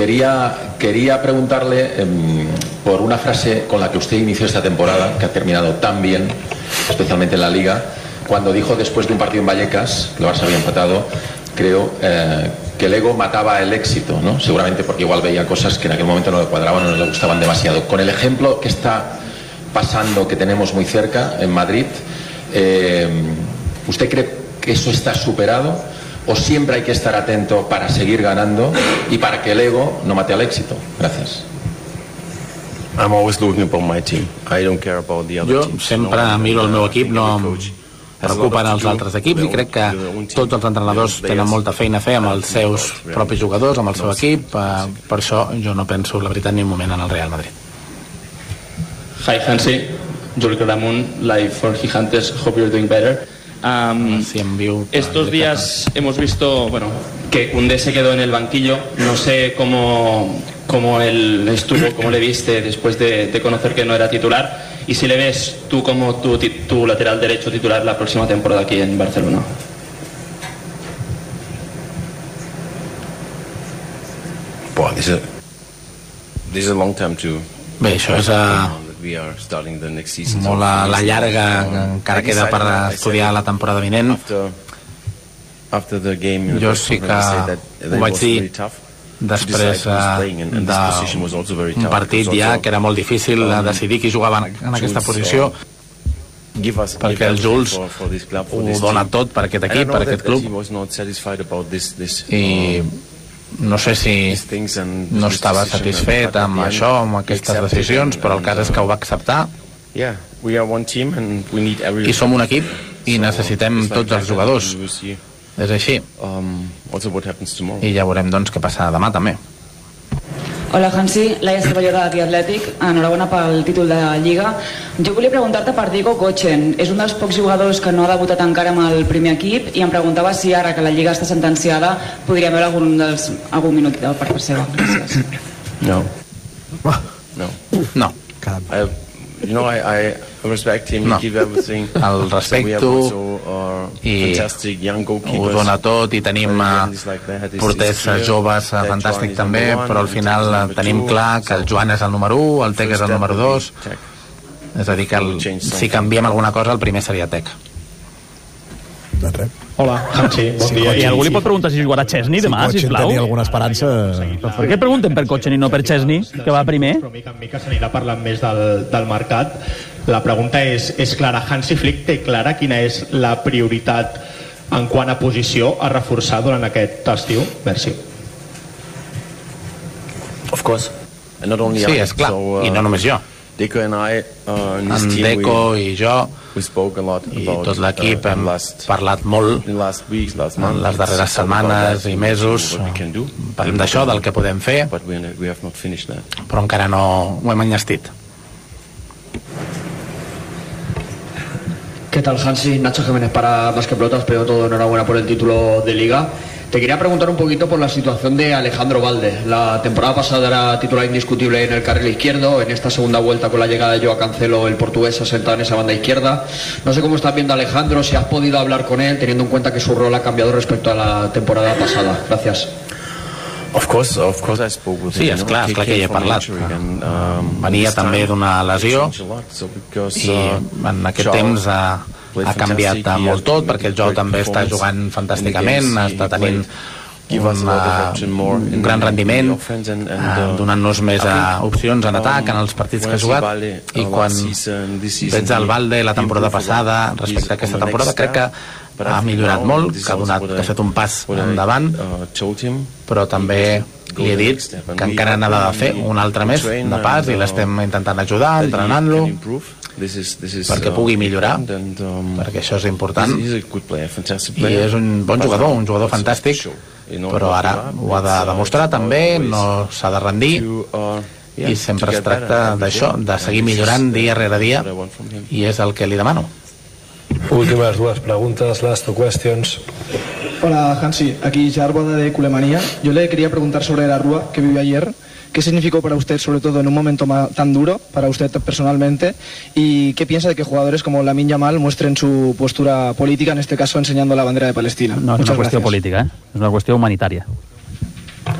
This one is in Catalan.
Quería preguntarle por una frase con la que usted inició esta temporada, que ha terminado tan bien, especialmente en la Liga, cuando dijo después de un partido en Vallecas, que el Barça había empatado, creo, que el ego mataba el éxito, ¿no? Seguramente porque igual veía cosas que en aquel momento no le cuadraban o no le gustaban demasiado. Con el ejemplo que está pasando, que tenemos muy cerca, en Madrid, ¿usted cree que eso está superado o siempre hay que estar atento para seguir ganando y para que el ego no mate al éxito? Gracias. Jo sempre miro el meu equip, no em preocupen els altres equips, i crec que tots els entrenadors tenen molta feina a fer amb els seus propis jugadors, amb el seu equip. Per això jo no penso, la veritat, ni un moment en el Real Madrid. Hi Hansi, Juli Claramunt, live for Gigantes, hope you're doing better. Estos días hemos visto, que Koundé se quedó en el banquillo. No sé cómo él estuvo, cómo le viste después de conocer que no era titular, y si le ves tú como tu lateral derecho titular la próxima temporada aquí en Barcelona. Bé, això és molt a la llarga, encara queda per estudiar la temporada vinent. Jo sí que ho vaig dir després d'un partit ja, que era molt difícil decidir qui jugava en aquesta posició, perquè el Jules ho dona tot per aquest equip, per aquest club, i no sé si no estava satisfet amb això, amb aquestes decisions, però el cas és que ho va acceptar, i som un equip i necessitem tots els jugadors. És així, i ja veurem doncs què passa demà també. Hola Hansi, Laia Cervelló de The Athletic, enhorabona pel títol de Lliga. Jo volia preguntar-te per Diego Kochen. És un dels pocs jugadors que no ha debutat encara amb el primer equip, i em preguntava si ara que la Lliga està sentenciada podria veure algun minut per part seva. Gràcies. No. No. El respecto i ho dona tot, i tenim porters joves fantàstics també, però al final tenim clar que el Joan és el número 1, el Tec és el número 2, és a dir que si canviem alguna cosa el primer seria Tec. Hola, Hansi, bon dia. I algú li pot preguntar si jugarà Chesney demà, sisplau? Tenia alguna esperança... Per què pregunten per Kochen i no per Chesney, que va primer? Però mica en mica s'anirà parlant més del mercat. La pregunta és clara. Hansi Flick té clara quina és la prioritat en quant a posició a reforçar durant aquest estiu? Merci. Sí, és clar, i no només jo. En Deco i jo i tot l'equip hem parlat molt les darreres setmanes i mesos, parlem d'això, del que podem fer, però encara no ho hem enllestit. ¿Qué tal, Hansi? Nacho Jiménez para Más que Pelotas. Primero todo, enhorabuena por el título de Liga. Te quería preguntar un poquito por la situación de Alejandro Balde. La temporada pasada era titular indiscutible en el carril izquierdo. En esta segunda vuelta, con la llegada de Joao Cancelo, el portugués se ha sentado en esa banda izquierda. No sé cómo estás viendo a Alejandro, si has podido hablar con él, teniendo en cuenta que su rol ha cambiado respecto a la temporada pasada. Gracias. Sí, és clar que hi he parlat. Venia també d'una lesió i en aquest temps ha canviat molt tot, perquè el Joao també està jugant fantàsticament, està tenint un gran rendiment, donant-nos més opcions en atac en els partits que ha jugat, i quan veig el Balde la temporada passada respecte a aquesta temporada, crec que ha millorat molt, que ha fet un pas endavant, però també li he dit que encara n'ha de fer un altre més de pas, i l'estem intentant ajudar, entrenant-lo perquè pugui millorar, perquè això és important, i és un bon jugador, un jugador fantàstic, però ara ho ha de demostrar també, no s'ha de rendir, i sempre es tracta d'això, de seguir millorant dia rere dia, i és el que li demano. Últimas dues preguntas, last two questions. Hola Hansi, aquí Jarboda de Culemanía. Yo le quería preguntar sobre la Rúa que vivió ayer. ¿Qué significó para usted, sobre todo en un momento tan duro, para usted personalmente? ¿Y qué piensa de que jugadores como Lamine Yamal muestren su postura política, en este caso enseñando la bandera de Palestina? No és una qüestió política, és una qüestió humanitària.